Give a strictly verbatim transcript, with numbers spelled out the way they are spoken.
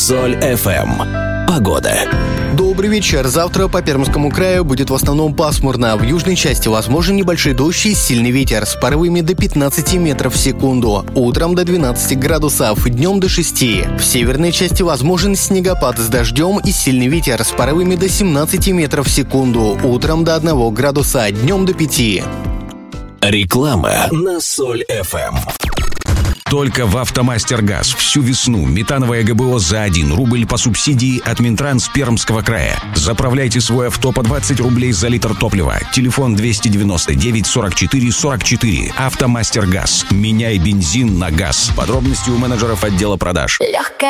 Соль эф эм. Погода. Добрый вечер. Завтра по Пермскому краю будет в основном пасмурно. В южной части возможен небольшой дождь и сильный ветер с порывами до пятнадцати метров в секунду. Утром до двенадцати градусов, днем до шести. В северной части возможен снегопад с дождем и сильный ветер с порывами до семнадцати метров в секунду. Утром до одного градуса, днем до пяти. Реклама на Соль эф эм. Только в «АвтоМастер-Газ» всю весну метановое ГБО за один рубль по субсидии от Минтранс Пермского края. Заправляйте свой авто по двадцать рублей за литр топлива. Телефон двести девяносто девять сорок четыре сорок четыре. «АвтоМастер-Газ». Меняй бензин на газ. Подробности у менеджеров отдела продаж. Легкая